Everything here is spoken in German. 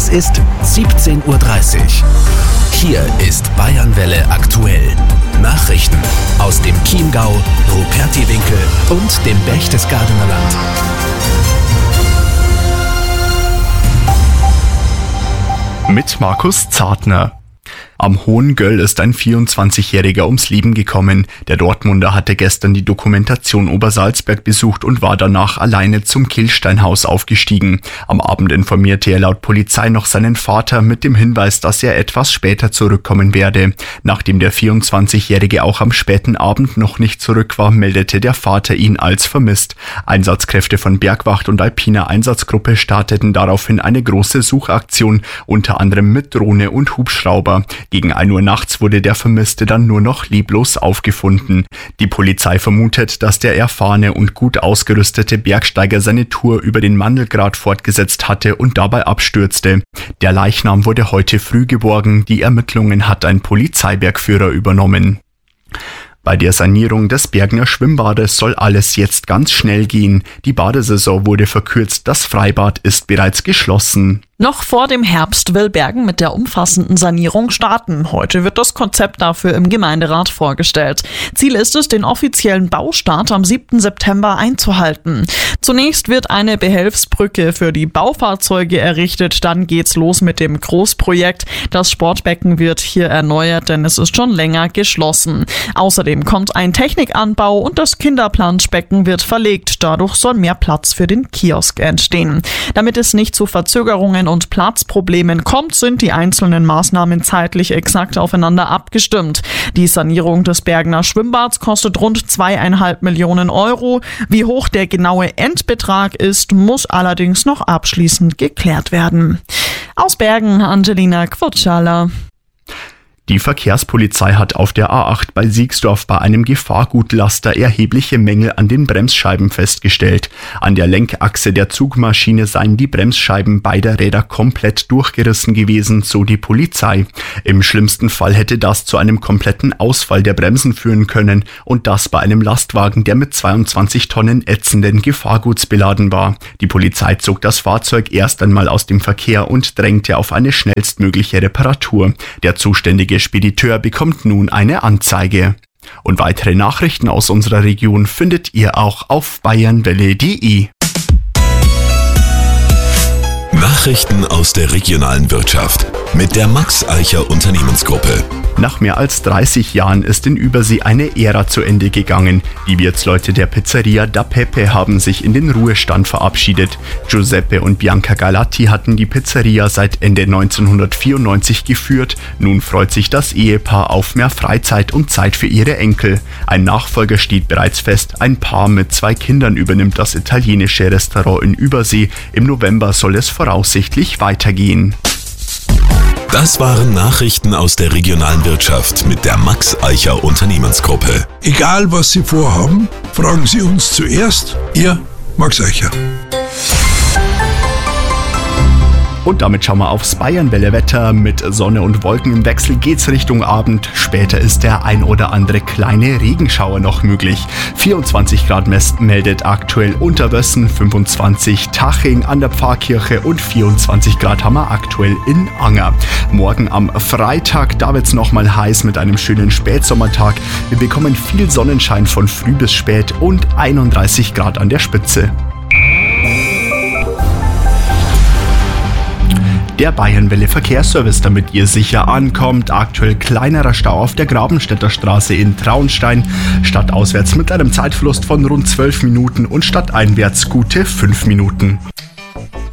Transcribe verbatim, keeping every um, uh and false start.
Es ist siebzehn Uhr dreißig. Hier ist Bayernwelle aktuell. Nachrichten aus dem Chiemgau, Rupertiwinkel und dem Berchtesgadener Land. Mit Markus Zartner. Am Hohen Göll ist ein vierundzwanzigjähriger ums Leben gekommen. Der Dortmunder hatte gestern die Dokumentation Obersalzberg besucht und war danach alleine zum Kehlsteinhaus aufgestiegen. Am Abend informierte er laut Polizei noch seinen Vater mit dem Hinweis, dass er etwas später zurückkommen werde. Nachdem der vierundzwanzigjährige auch am späten Abend noch nicht zurück war, meldete der Vater ihn als vermisst. Einsatzkräfte von Bergwacht und Alpiner Einsatzgruppe starteten daraufhin eine große Suchaktion, unter anderem mit Drohne und Hubschrauber. Gegen ein Uhr nachts wurde der Vermisste dann nur noch leblos aufgefunden. Die Polizei vermutet, dass der erfahrene und gut ausgerüstete Bergsteiger seine Tour über den Mandelgrat fortgesetzt hatte und dabei abstürzte. Der Leichnam wurde heute früh geborgen. Die Ermittlungen hat ein Polizeibergführer übernommen. Bei der Sanierung des Bergner Schwimmbades soll alles jetzt ganz schnell gehen. Die Badesaison wurde verkürzt, das Freibad ist bereits geschlossen. Noch vor dem Herbst will Bergen mit der umfassenden Sanierung starten. Heute wird das Konzept dafür im Gemeinderat vorgestellt. Ziel ist es, den offiziellen Baustart am siebten September einzuhalten. Zunächst wird eine Behelfsbrücke für die Baufahrzeuge errichtet, dann geht's los mit dem Großprojekt. Das Sportbecken wird hier erneuert, denn es ist schon länger geschlossen. Außerdem kommt ein Technikanbau und das Kinderplanschbecken wird verlegt. Dadurch soll mehr Platz für den Kiosk entstehen. Damit es nicht zu Verzögerungen und Platzproblemen kommt, sind die einzelnen Maßnahmen zeitlich exakt aufeinander abgestimmt. Die Sanierung des Bergner Schwimmbads kostet rund zweieinhalb Millionen Euro. Wie hoch der genaue Endbetrag ist, muss allerdings noch abschließend geklärt werden. Aus Bergen, Angelina Quotschala. Die Verkehrspolizei hat auf der A acht bei Siegsdorf bei einem Gefahrgutlaster erhebliche Mängel an den Bremsscheiben festgestellt. An der Lenkachse der Zugmaschine seien die Bremsscheiben beider Räder komplett durchgerissen gewesen, so die Polizei. Im schlimmsten Fall hätte das zu einem kompletten Ausfall der Bremsen führen können und das bei einem Lastwagen, der mit zweiundzwanzig Tonnen ätzenden Gefahrguts beladen war. Die Polizei zog das Fahrzeug erst einmal aus dem Verkehr und drängte auf eine schnellstmögliche Reparatur. Der zuständige Spediteur bekommt nun eine Anzeige. Und weitere Nachrichten aus unserer Region findet ihr auch auf bayernwelle punkt de. Nachrichten aus der regionalen Wirtschaft mit der Max Eicher Unternehmensgruppe. Nach mehr als dreißig Jahren ist in Übersee eine Ära zu Ende gegangen. Die Wirtsleute der Pizzeria Da Pepe haben sich in den Ruhestand verabschiedet. Giuseppe und Bianca Galatti hatten die Pizzeria seit Ende neunzehnhundertvierundneunzig geführt. Nun freut sich das Ehepaar auf mehr Freizeit und Zeit für ihre Enkel. Ein Nachfolger steht bereits fest. Ein Paar mit zwei Kindern übernimmt das italienische Restaurant in Übersee. Im November soll es voraussichtlich weitergehen. Das waren Nachrichten aus der regionalen Wirtschaft mit der Max Eicher Unternehmensgruppe. Egal was Sie vorhaben, fragen Sie uns zuerst. Ihr Max Eicher. Und damit schauen wir aufs Bayernwelle-Wetter. Mit Sonne und Wolken im Wechsel geht's Richtung Abend. Später ist der ein oder andere kleine Regenschauer noch möglich. vierundzwanzig Grad meldet aktuell Unterwössen, fünfundzwanzig Taching an der Pfarrkirche und vierundzwanzig Grad haben wir aktuell in Anger. Morgen am Freitag, da wird's nochmal heiß mit einem schönen Spätsommertag. Wir bekommen viel Sonnenschein von früh bis spät und einunddreißig Grad an der Spitze. Der Bayernwelle Verkehrsservice, damit ihr sicher ankommt. Aktuell kleinerer Stau auf der Grabenstädter Straße in Traunstein. Stadtauswärts mit einem Zeitverlust von rund zwölf Minuten und stadteinwärts gute fünf Minuten.